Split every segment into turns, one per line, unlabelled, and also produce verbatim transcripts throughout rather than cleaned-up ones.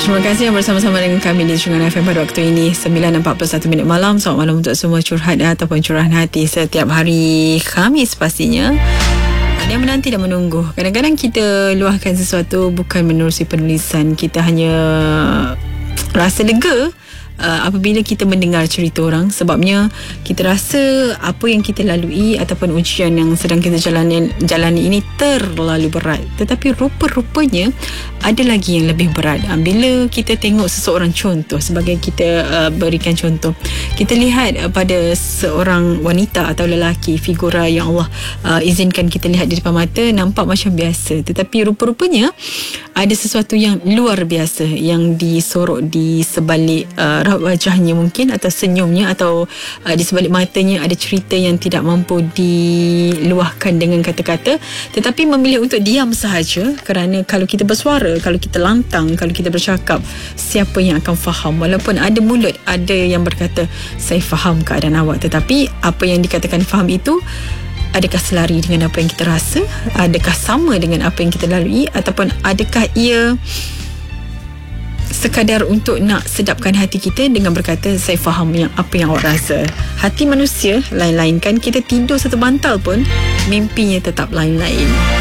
Terima kasih yang bersama-sama dengan kami di Shungan F M pada waktu ini sembilan empat puluh satu minit malam. Selamat malam untuk semua curhat ataupun curahan hati setiap hari Khamis pastinya. Ada yang menanti dan menunggu. Kadang-kadang kita luahkan sesuatu bukan menerusi penulisan. Kita hanya rasa lega Uh, apabila kita mendengar cerita orang, sebabnya kita rasa apa yang kita lalui ataupun ujian yang sedang kita jalani, jalani ini terlalu berat, tetapi rupa-rupanya ada lagi yang lebih berat. uh, Bila kita tengok seseorang, contoh sebagai kita uh, berikan contoh, kita lihat uh, pada seorang wanita atau lelaki, figura yang Allah uh, izinkan kita lihat di depan mata, nampak macam biasa, tetapi rupa-rupanya ada sesuatu yang luar biasa yang disorok di sebalik uh, raut wajahnya mungkin, atau senyumnya, atau uh, di sebalik matanya ada cerita yang tidak mampu diluahkan dengan kata-kata, tetapi memilih untuk diam sahaja. Kerana kalau kita bersuara, kalau kita lantang, kalau kita bercakap, siapa yang akan faham? Walaupun ada mulut, ada yang berkata saya faham keadaan awak, tetapi apa yang dikatakan faham itu, adakah selari dengan apa yang kita rasa? Adakah sama dengan apa yang kita lalui? Ataupun adakah ia sekadar untuk nak sedapkan hati kita dengan berkata saya faham yang apa yang awak rasa? Hati manusia lain-lain kan. Kita tidur satu bantal pun mimpinya tetap lain-lain.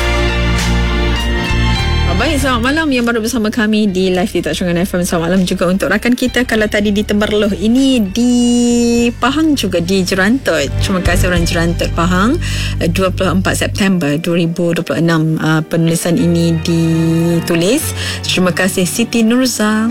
Baik, selamat malam yang baru bersama kami di live di Tak Shungan F M. Selamat malam juga untuk rakan kita. Kalau tadi di Temberloh, ini di Pahang juga di Jerantut. Terima kasih orang Jerantut Pahang. dua puluh empat September dua ribu dua puluh enam uh, penulisan ini ditulis. Terima kasih Siti Nurza.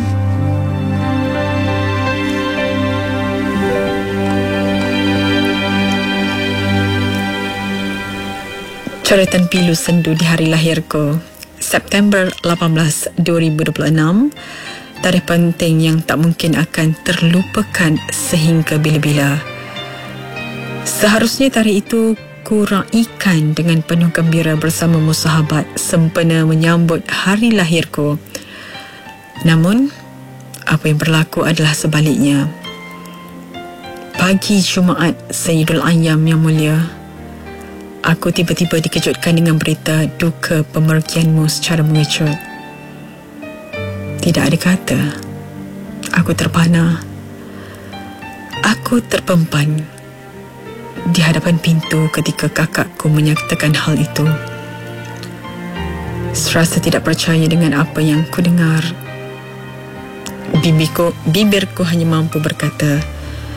Coretan pilu sendu di hari lahirku, September lapan belas dua ribu dua puluh enam. Tarikh penting yang tak mungkin akan terlupakan sehingga bila-bila. Seharusnya tarikh itu ku raikan dengan penuh gembira bersamamu sahabat, sempena menyambut hari lahirku. Namun apa yang berlaku adalah sebaliknya. Pagi Jumaat Sayyidul Ayyam yang mulia, aku tiba-tiba dikejutkan dengan berita duka pemergianmu secara mengejut. Tidak ada kata. Aku terpana. Aku terpempan di hadapan pintu ketika kakakku menyatakan hal itu. Serasa tidak percaya dengan apa yang ku dengar. Bibirku, bibirku hanya mampu berkata,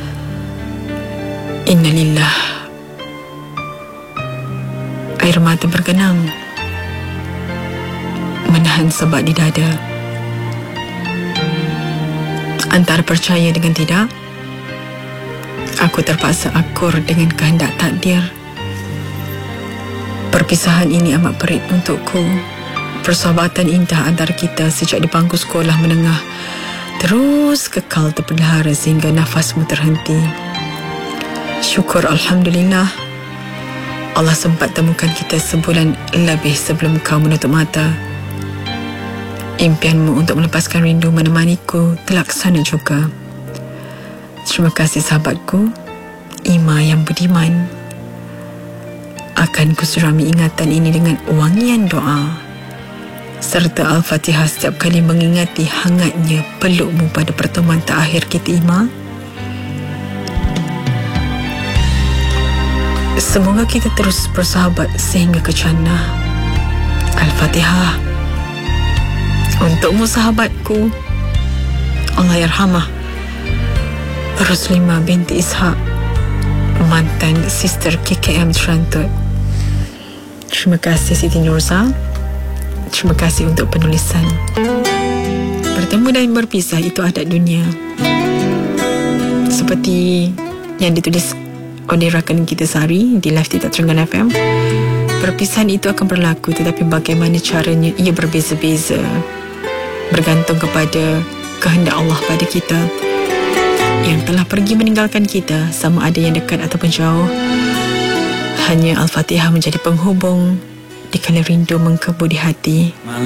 Innalillah. Air mata bergenang, menahan sebab di dada. Antara percaya dengan tidak, aku terpaksa akur dengan kehendak takdir. Perpisahan ini amat perit untukku. Persahabatan indah antara kita sejak di bangku sekolah menengah terus kekal terpelihara sehingga nafasmu terhenti. Syukur Alhamdulillah, Allah sempat temukan kita sebulan lebih sebelum kau menutup mata. Impianmu untuk melepaskan rindu menemaniku terlaksana juga. Terima kasih sahabatku, Ima yang budiman. Akan kusurami ingatan ini dengan wangian doa serta Al-Fatihah setiap kali mengingati hangatnya pelukmu pada pertemuan terakhir kita, Ima. Semoga kita terus bersahabat sehingga ke jannah. Al-Fatihah. Untukmu sahabatku, Allah yarhamah, Ruslimah binti Ishaq, mantan sister K K M Jerantut. Terima kasih Siti Nurza. Terima kasih untuk penulisan. Bertemu dan berpisah itu adat dunia, seperti yang ditulis oleh rakan kita Sari di live tidak Shungan F M. Perpisahan itu akan berlaku, tetapi bagaimana caranya ia berbeza-beza, bergantung kepada kehendak Allah pada kita yang telah pergi meninggalkan kita, sama ada yang dekat ataupun jauh. Hanya Al-Fatihah menjadi penghubung dikala rindu mengkebu di hati.